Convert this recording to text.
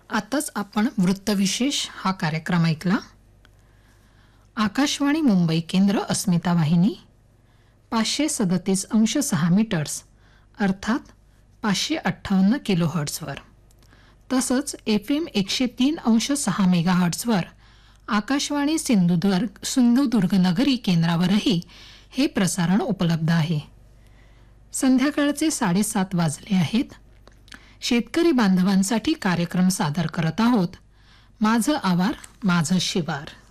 आताच आपण वृत्तविशेष हा कार्यक्रम ऐकला. आकाशवाणी मुंबई केंद्र अस्मिता वाहिनी 537.6 मीटर्स अर्थात 558 किलोहर्ट्झवर, तसंच FM 103.6 मेगाहर्ट्झवर आकाशवाणी सिंधुदुर्ग नगरी केंद्रावरही हे प्रसारण उपलब्ध आहे. संध्याकाळचे 7:30 वाजले आहेत. शेतकरी बांधवांसाठी कार्यक्रम सादर करत आहोत. माझं आवार माझं शिवार.